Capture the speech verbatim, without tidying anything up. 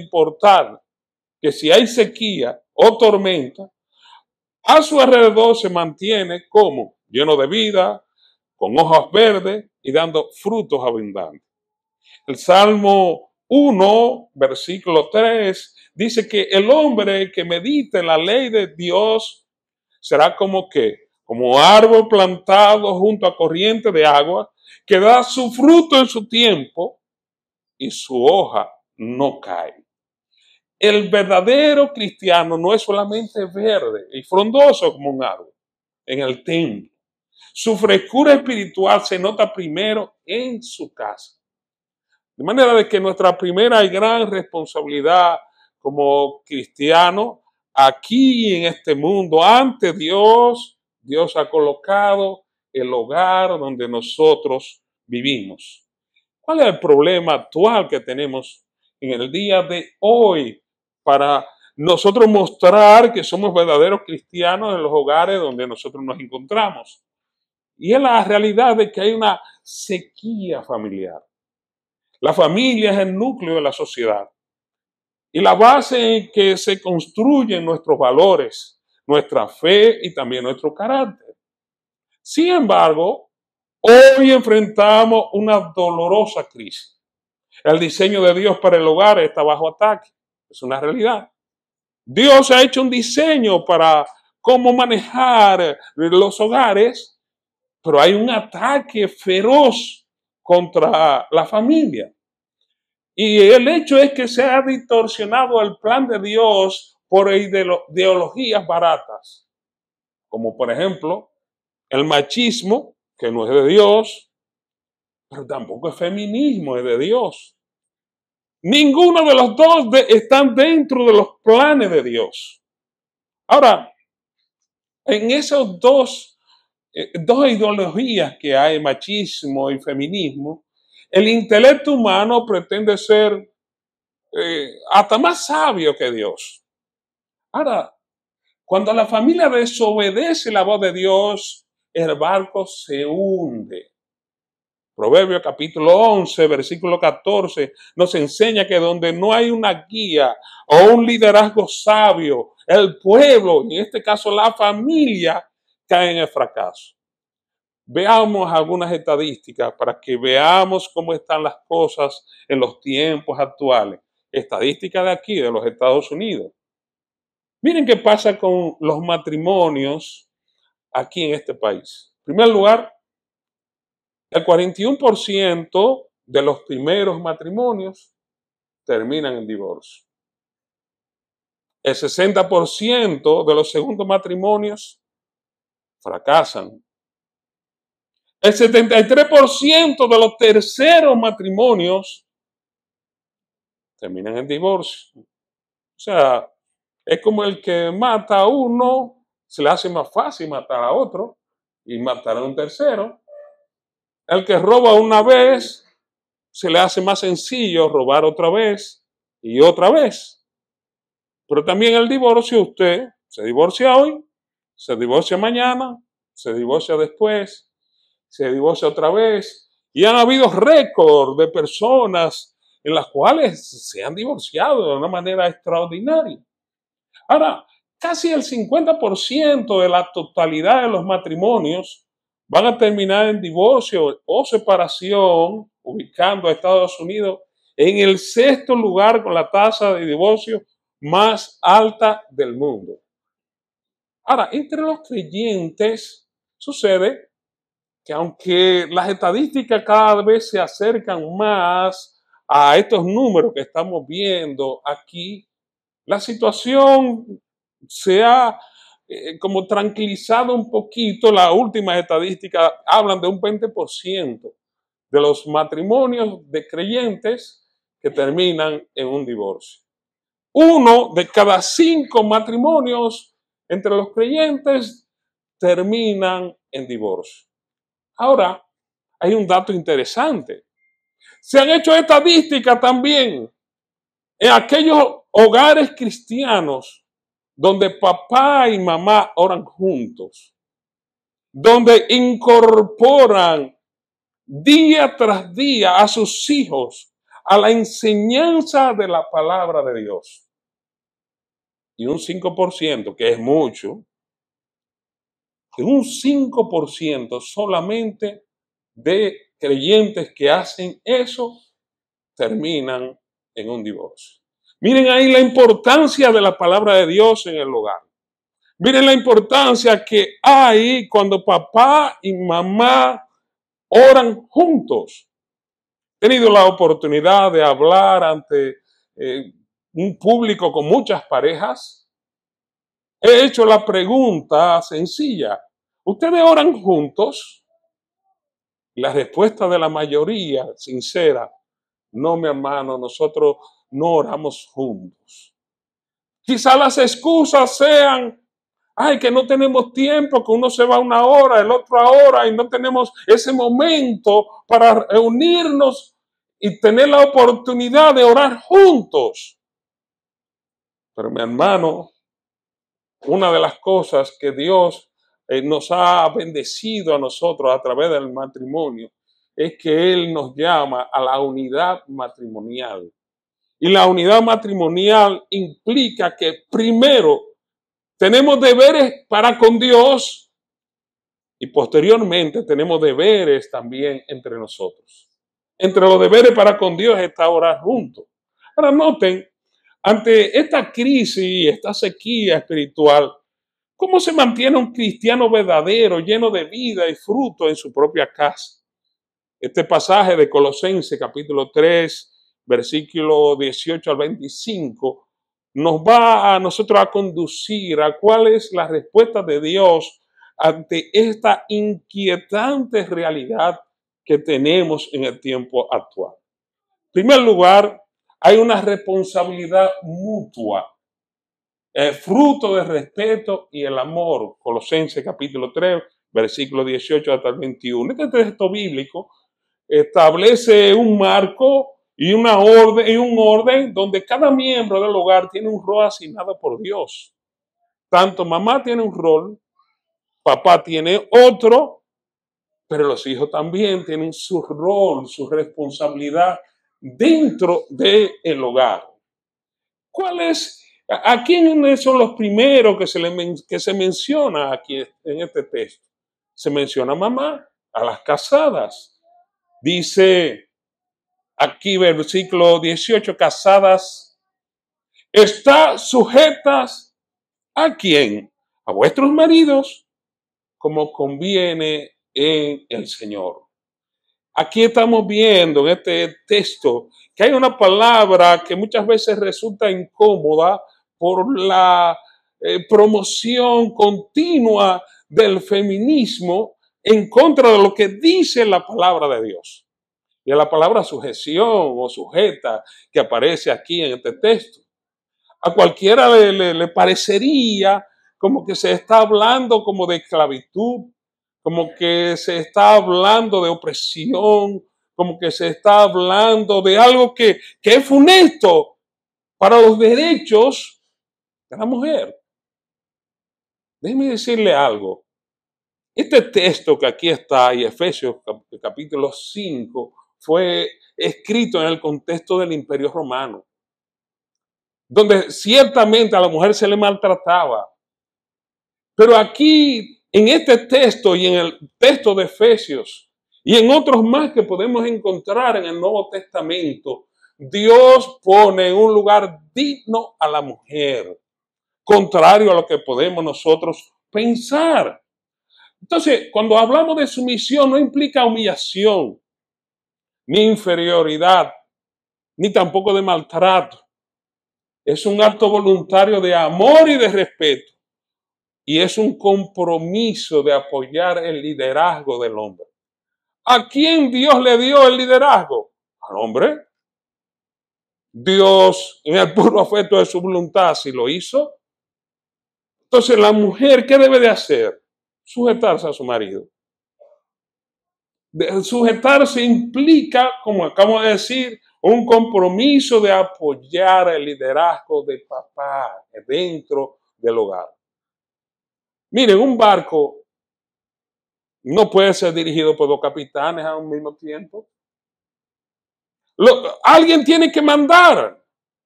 importar que si hay sequía o tormenta, a su alrededor se mantiene como lleno de vida, con hojas verdes y dando frutos abundantes. El Salmo uno, versículo tres, dice que el hombre que medita en la ley de Dios será como que, como árbol plantado junto a corriente de agua, que da su fruto en su tiempo y su hoja no cae. El verdadero cristiano no es solamente verde y frondoso como un árbol en el templo. Su frescura espiritual se nota primero en su casa. De manera de que nuestra primera y gran responsabilidad como cristianos aquí en este mundo, ante Dios, Dios ha colocado el hogar donde nosotros vivimos. ¿Cuál es el problema actual que tenemos en el día de hoy para nosotros mostrar que somos verdaderos cristianos en los hogares donde nosotros nos encontramos? Y es la realidad de que hay una sequía familiar. La familia es el núcleo de la sociedad y la base en que se construyen nuestros valores, nuestra fe y también nuestro carácter. Sin embargo, hoy enfrentamos una dolorosa crisis. El diseño de Dios para el hogar está bajo ataque. Es una realidad. Dios ha hecho un diseño para cómo manejar los hogares, pero hay un ataque feroz contra la familia. Y el hecho es que se ha distorsionado el plan de Dios por ideologías baratas, como por ejemplo el machismo, que no es de Dios, pero tampoco el feminismo es de Dios. Ninguno de los dos de, están dentro de los planes de Dios. Ahora, en esos dos, eh, dos ideologías que hay, machismo y feminismo, el intelecto humano pretende ser eh, hasta más sabio que Dios. Ahora, cuando la familia desobedece la voz de Dios, el barco se hunde. Proverbios capítulo once, versículo catorce, nos enseña que donde no hay una guía o un liderazgo sabio, el pueblo, en este caso la familia, cae en el fracaso. Veamos algunas estadísticas para que veamos cómo están las cosas en los tiempos actuales. Estadísticas de aquí, de los Estados Unidos. Miren qué pasa con los matrimonios aquí en este país. En primer lugar, el cuarenta y uno por ciento de los primeros matrimonios terminan en divorcio. El sesenta por ciento de los segundos matrimonios fracasan. El setenta y tres por ciento de los terceros matrimonios terminan en divorcio. O sea, es como el que mata a uno, se le hace más fácil matar a otro y matar a un tercero. El que roba una vez, se le hace más sencillo robar otra vez y otra vez. Pero también el divorcio, usted se divorcia hoy, se divorcia mañana, se divorcia después, se divorcia otra vez. Y han habido récords de personas en las cuales se han divorciado de una manera extraordinaria. Ahora, casi el cincuenta por ciento de la totalidad de los matrimonios van a terminar en divorcio o separación, ubicando a Estados Unidos en el sexto lugar con la tasa de divorcio más alta del mundo. Ahora, entre los creyentes sucede que aunque las estadísticas cada vez se acercan más a estos números que estamos viendo aquí, la situación se ha eh, como tranquilizado un poquito. Las últimas estadísticas hablan de un veinte por ciento de los matrimonios de creyentes que terminan en un divorcio. Uno de cada cinco matrimonios entre los creyentes terminan en divorcio. Ahora, hay un dato interesante. Se han hecho estadísticas también en aquellos hogares cristianos donde papá y mamá oran juntos, donde incorporan día tras día a sus hijos a la enseñanza de la palabra de Dios. Y un cinco por ciento, que es mucho, que un cinco por ciento solamente de creyentes que hacen eso terminan en un divorcio. Miren ahí la importancia de la palabra de Dios en el hogar. Miren la importancia que hay cuando papá y mamá oran juntos. He tenido la oportunidad de hablar ante eh, un público con muchas parejas. He hecho la pregunta sencilla: ¿ustedes oran juntos? La respuesta de la mayoría, sincera: no, mi hermano, nosotros no oramos juntos. Quizá las excusas sean: ay, que no tenemos tiempo, que uno se va una hora, el otro a hora, y no tenemos ese momento para reunirnos y tener la oportunidad de orar juntos. Pero mi hermano, una de las cosas que Dios eh, nos ha bendecido a nosotros a través del matrimonio es que Él nos llama a la unidad matrimonial. Y la unidad matrimonial implica que primero tenemos deberes para con Dios y posteriormente tenemos deberes también entre nosotros. Entre los deberes para con Dios está orar juntos. Ahora noten, ante esta crisis, esta sequía espiritual, ¿cómo se mantiene un cristiano verdadero, lleno de vida y fruto en su propia casa? Este pasaje de Colosenses capítulo tres, versículo dieciocho al veinticinco, nos va a nosotros a conducir a cuál es la respuesta de Dios ante esta inquietante realidad que tenemos en el tiempo actual. En primer lugar, hay una responsabilidad mutua, el fruto del respeto y el amor. Colosenses capítulo tres, versículo dieciocho hasta el veintiuno. Este texto bíblico establece un marco y una orden, y un orden donde cada miembro del hogar tiene un rol asignado por Dios. Tanto mamá tiene un rol, papá tiene otro, pero los hijos también tienen su rol, su responsabilidad dentro del hogar. ¿Cuál es? ¿A quiénes son los primeros que se, le, que se menciona aquí en este texto? Se menciona a mamá, a las casadas. Dice aquí versículo dieciocho, casadas, está sujetas ¿a quién? A vuestros maridos, como conviene en el Señor. Aquí estamos viendo en este texto que hay una palabra que muchas veces resulta incómoda por la eh, promoción continua del feminismo en contra de lo que dice la palabra de Dios. Y a la palabra sujeción o sujeta que aparece aquí en este texto. A cualquiera le, le, le parecería como que se está hablando como de esclavitud, como que se está hablando de opresión, como que se está hablando de algo que, que es funesto para los derechos de la mujer. Déjeme decirle algo. Este texto que aquí está, y Efesios capítulo cinco, fue escrito en el contexto del Imperio Romano, donde ciertamente a la mujer se le maltrataba. Pero aquí, en este texto y en el texto de Efesios y en otros más que podemos encontrar en el Nuevo Testamento, Dios pone en un lugar digno a la mujer, contrario a lo que podemos nosotros pensar. Entonces, cuando hablamos de sumisión, no implica humillación, ni inferioridad, ni tampoco de maltrato. Es un acto voluntario de amor y de respeto. Y es un compromiso de apoyar el liderazgo del hombre. ¿A quién Dios le dio el liderazgo? Al hombre. Dios, en el puro afecto de su voluntad, si lo hizo. Entonces, la mujer, ¿qué debe de hacer? Sujetarse a su marido. De sujetarse implica, como acabo de decir, un compromiso de apoyar el liderazgo de papá dentro del hogar. Miren, un barco no puede ser dirigido por dos capitanes a un mismo tiempo. Lo- alguien tiene que mandar.